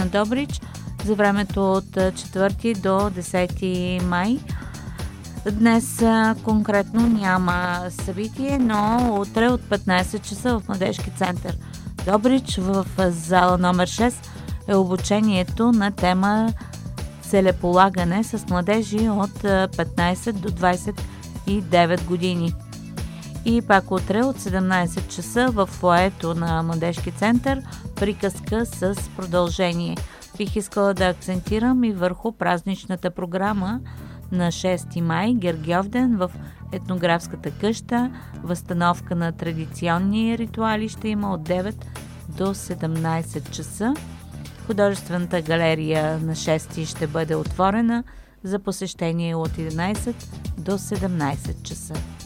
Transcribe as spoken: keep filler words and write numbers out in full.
на Добрич за времето от четвърти до десети май. Днес а, конкретно няма събитие, но утре от петнайсет часа в Младежки център Добрич в зала номер шест е обучението на тема целеполагане с младежи от петнайсет до двайсет и девет години. И пак утре от седемнайсет часа в фоайето на Младежки център приказка с продължение. Бих искала да акцентирам и върху празничната програма на шести май, Гергьовден в етнографската къща. Възстановка на традиционни ритуали ще има от девет до седемнайсет часа. Художествената галерия на шести ще бъде отворена за посещение от единайсет до седемнайсет часа.